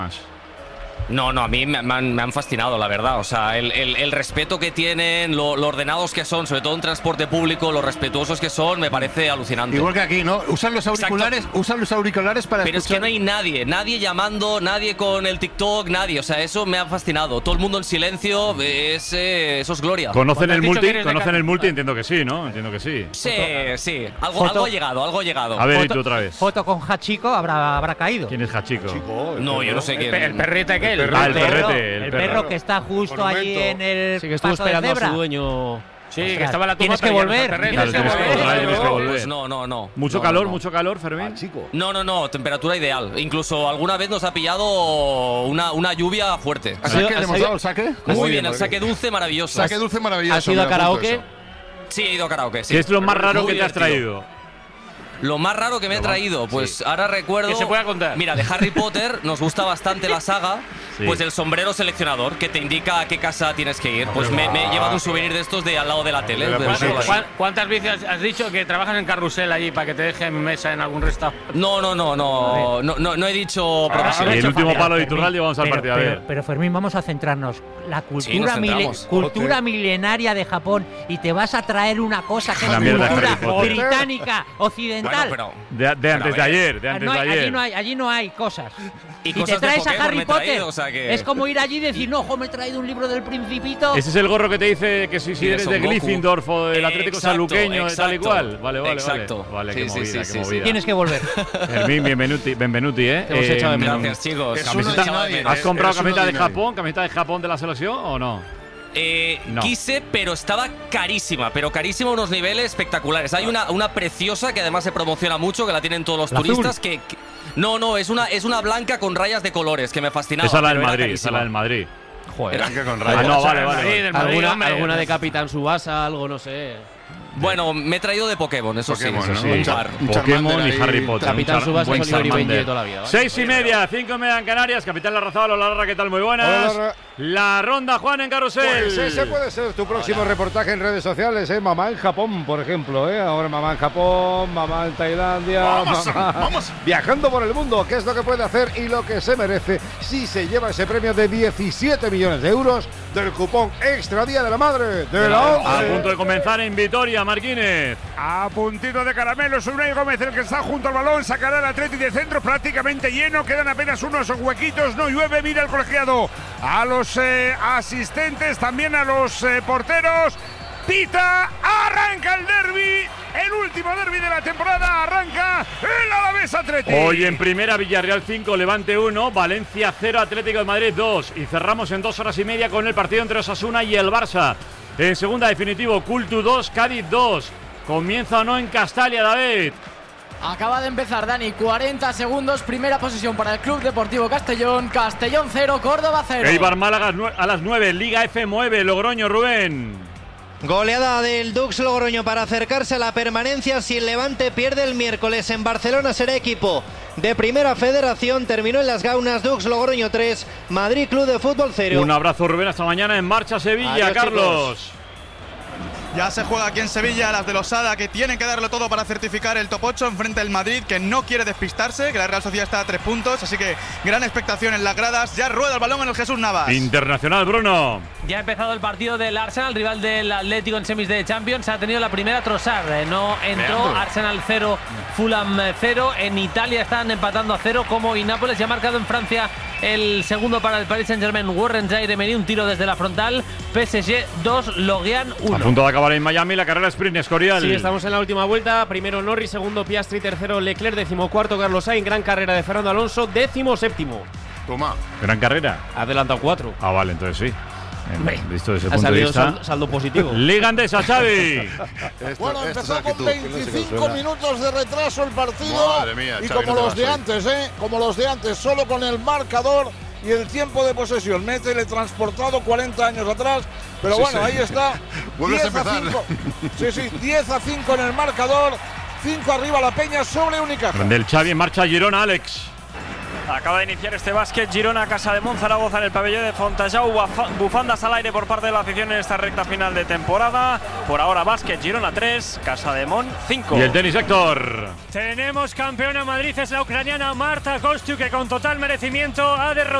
No, a mí me han fascinado, la verdad. O sea, el respeto que tienen, lo ordenados que son, sobre todo en transporte público, lo respetuosos que son, me parece alucinante. Igual que aquí, ¿no? Usan los auriculares para Pero escuchar. es que no hay nadie llamando, nadie con el TikTok, nadie. O sea, eso me ha fascinado. Todo el mundo en silencio, eso es gloria. ¿Conocen el multi? Entiendo que sí, ¿no? Entiendo que sí. Sí. Algo ha llegado. A ver, y tú otra vez. Foto con Hachiko habrá caído. ¿Quién es Hachiko? No, yo no sé quién. El perrete aquel. El perro que está justo allí en el sí, que estuvo paso de esperando cebra. a su dueño. Sí, Ostras, que estaba la tienes que volver. Tienes que volver. Pues no. Mucho calor, Fermín. No, temperatura ideal. Incluso alguna vez nos ha pillado una lluvia fuerte. ¿Le hemos dado el saque? Muy bien, el saque dulce maravilloso. Saque dulce maravilloso. ¿Has ido a karaoke? Sí, he ido a karaoke, sí. ¿Qué es lo más raro que te has traído? Lo más raro que me he traído, pues ahora recuerdo… ¿Qué se puede contar? Mira, de Harry Potter nos gusta bastante la saga, pues el sombrero seleccionador, que te indica a qué casa tienes que ir. Pues me he llevado un souvenir de estos de al lado de la tele. ¿Cuántas veces has dicho que trabajas en carrusel allí para que te dejen mesa en algún restaurante? No he dicho profesional. Y el último palo de Iturralde vamos al partido, a ver. Pero Fermín, vamos a centrarnos. La cultura, nos cultura milenaria de Japón, y te vas a traer una cosa que es cultura británica, occidental. Bueno, de antes de ayer. Allí no hay cosas. Y te cosas traes de a Harry Potter. traído, o sea que… Es como ir allí y decir, no, me he traído un libro del Principito. Ese es el gorro que te dice que si eres de Gryffindor o del Atlético Sanluqueño, tal y cual. Vale. Exacto. Vale, qué movida. Tienes que volver. Fermín, benvenuti, ¿eh? Te hemos echado de menos. Gracias, chicos. ¿Has comprado camiseta de Japón? ¿Camiseta de Japón de la selección o no? No. Quise, pero estaba carísima a unos niveles espectaculares. Hay una preciosa que además se promociona mucho, que la tienen todos los turistas, No, es una blanca con rayas de colores que me fascinaba. Esa es la del Madrid. Joder. Blanca con rayas. No, vale. ¿Alguna de Capitán Subasa, algo, no sé? Bueno, me he traído de Pokémon, eso sí. Un par. Pokémon y Harry Potter. Capitán Subasa y Oliver y Benji de toda la vida. 6:30, 5:30 en Canarias. Capitán Larrazábal, hola Larra, ¿qué tal? Muy buenas. Hola, la ronda, Juan, en carrusel. Pues ese puede ser tu próximo reportaje en redes sociales, ¿eh? Mamá en Japón, por ejemplo, ¿eh? Ahora mamá en Japón, mamá en Tailandia. Vamos. Viajando por el mundo, ¿qué es lo que puede hacer y lo que se merece si se lleva ese premio de 17 millones de euros del cupón Extra Día de la Madre de la 11? A punto de comenzar en Vitoria, Marquínez. A puntito de caramelo, es Unai Gómez el que está junto al balón, sacará el Atleti de centro prácticamente lleno, quedan apenas unos huequitos, no llueve, mira el colegiado a los asistentes, también a los porteros, pita, arranca el derbi, el último derbi de la temporada, arranca el Alavés Atleti. Hoy en primera, Villarreal 5, Levante 1, Valencia 0, Atlético de Madrid 2, y cerramos en 2 horas y media con el partido entre Osasuna y el Barça. En segunda, definitivo, Cultu 2, Cádiz 2. ¿Comienza o no en Castalia, David? Acaba de empezar, Dani, 40 segundos, primera posesión para el Club Deportivo Castellón, Castellón 0, Córdoba 0. Eibar Málaga a las 9, Liga F mueve, Logroño, Rubén. Goleada del Dux Logroño para acercarse a la permanencia si el Levante pierde el miércoles en Barcelona. Será equipo de Primera Federación. Terminó en las Gaunas, Dux Logroño 3, Madrid Club de Fútbol 0. Un abrazo, Rubén, hasta mañana. En marcha Sevilla. Adiós, Carlos. Chicos. Ya se juega aquí en Sevilla, las de Losada, que tienen que darlo todo para certificar el top 8 enfrente del Madrid, que no quiere despistarse, que la Real Sociedad está a 3 puntos, así que gran expectación en las gradas. Ya rueda el balón en el Jesús Navas. Internacional, Bruno. Ya ha empezado el partido del Arsenal, rival del Atlético en semis de Champions. Ha tenido la primera Trossard, no entró. Arsenal 0, Fulham 0. En Italia están empatando a 0 como y Nápoles. Ya ha marcado en Francia el segundo para el Paris Saint-Germain, Warren Zaïre-Emery, un tiro desde la frontal. PSG 2, Lorient 1. A punto de acabar en Miami la carrera sprint, Escorial. Sí, estamos en la última vuelta. Primero Norris, segundo Piastri, tercero Leclerc, 14º Carlos Sainz. Gran carrera de Fernando Alonso, 17º. Toma. Gran carrera. Ha adelantado 4. Ah, vale, entonces sí. Visto desde ese Ha punto de salido vista. saldo positivo. Liga Andesa, Xavi. Bueno, empezó con 25 minutos de retraso el partido. Madre mía, y Xavi, como no los de antes, como los de antes, solo con el marcador y el tiempo de posesión. Me he teletransportado 40 años atrás, pero Sí, bueno, sí. ahí está. Vuelves a 10 empezar. 5. Sí, 10-5 en el marcador. 5 arriba la Peña sobre Unicaja. Del Xavi en marcha Girona, Alex. Acaba de iniciar este básquet Girona Casa de Zaragoza en el pabellón de Fontajau. Bufandas al aire por parte de la afición en esta recta final de temporada. Por ahora básquet Girona 3, Casa de 5. Y el tenis, Héctor. Tenemos campeona Madrid, es la ucraniana Marta Kostyuk, que con total merecimiento ha derrotado